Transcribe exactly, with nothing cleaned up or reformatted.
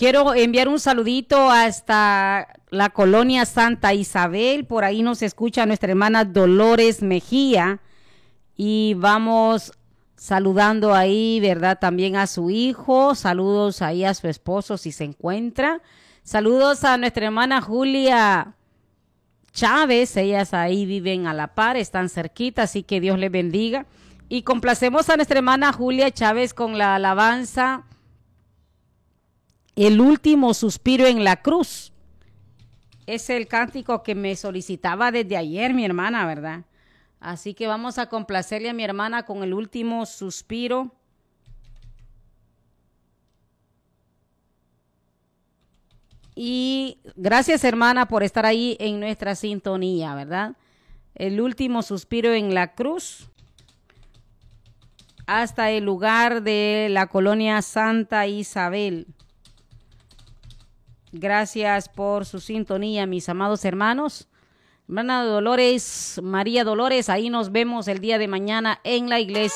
quiero enviar un saludito hasta la colonia Santa Isabel. Por ahí nos escucha nuestra hermana Dolores Mejía. Y vamos saludando ahí, ¿verdad? También a su hijo. Saludos ahí a su esposo si se encuentra. Saludos a nuestra hermana Julia Chávez. Ellas ahí viven a la par, están cerquita, así que Dios les bendiga. Y complacemos a nuestra hermana Julia Chávez con la alabanza El último suspiro en la cruz. Es el cántico que me solicitaba desde ayer mi hermana, ¿verdad? Así que vamos a complacerle a mi hermana con el último suspiro. Y gracias, hermana, por estar ahí en nuestra sintonía, ¿verdad? El último suspiro en la cruz. Hasta el lugar de la colonia Santa Isabel. Gracias por su sintonía, mis amados hermanos. Hermana Dolores, María Dolores, ahí nos vemos el día de mañana en la iglesia.